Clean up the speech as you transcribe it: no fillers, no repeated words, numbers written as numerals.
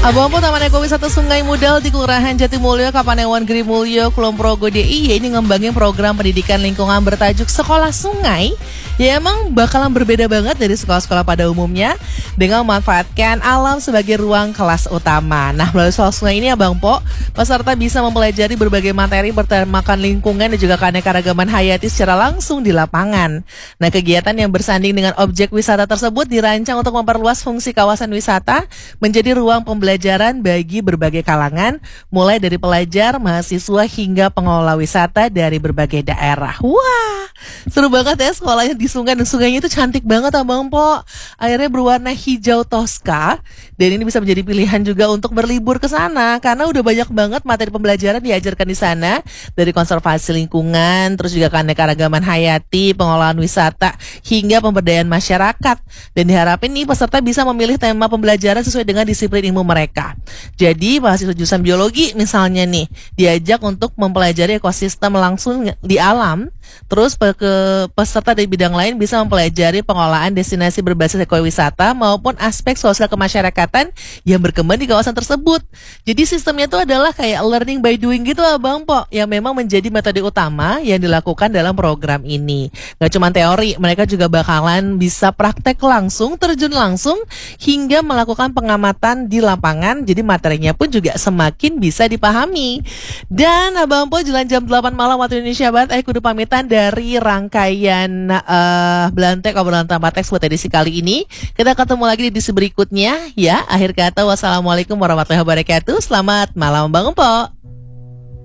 Abang Po Taman Ekowisata Sungai Mudal di Kelurahan Jatimulyo, Kapanewon Grimulyo, Kulon Progo DIY ini ngembangin program pendidikan lingkungan bertajuk Sekolah Sungai. Ya emang bakalan berbeda banget dari sekolah-sekolah pada umumnya dengan memanfaatkan alam sebagai ruang kelas utama. Nah, melalui Sekolah Sungai ini Abang Po, peserta bisa mempelajari berbagai materi bertemakan lingkungan dan juga keanekaragaman hayati secara langsung di lapangan. Nah, kegiatan yang bersanding dengan objek wisata tersebut dirancang untuk memperluas fungsi kawasan wisata menjadi ruang pembelajaran bagi berbagai kalangan, mulai dari pelajar, mahasiswa hingga pengelola wisata dari berbagai daerah. Wah, seru banget ya sekolahnya di sungai, dan sungainya itu cantik banget Abang Po. Airnya berwarna hijau toska, dan ini bisa menjadi pilihan juga untuk berlibur ke sana karena udah banyak banget materi pembelajaran diajarkan di sana, dari konservasi lingkungan, terus juga keanekaragaman hayati, pengelolaan wisata hingga pemberdayaan masyarakat. Dan diharapin nih peserta bisa memilih tema pembelajaran sesuai dengan disiplin ilmu mereka. Jadi mahasiswa jurusan biologi misalnya nih diajak untuk mempelajari ekosistem langsung di alam. Terus peserta dari bidang lain bisa mempelajari pengelolaan destinasi berbasis ekowisata maupun aspek sosial kemasyarakatan yang berkembang di kawasan tersebut. Jadi sistemnya itu adalah kayak learning by doing gitu Abang Po, yang memang menjadi metode utama yang dilakukan dalam program ini. Gak cuma teori, mereka juga bakalan bisa praktek langsung, terjun langsung hingga melakukan pengamatan di lapangan. Jadi materinya pun juga semakin bisa dipahami. Dan Abang Po jelang jam 8 malam waktu Indonesia Barat, kudu pamitan dari rangkaian Belantek obrolan tanpa teks buat edisi kali ini. Kita ketemu lagi di edisi berikutnya ya. Akhir kata wassalamualaikum warahmatullahi wabarakatuh. Selamat malam Bang Po.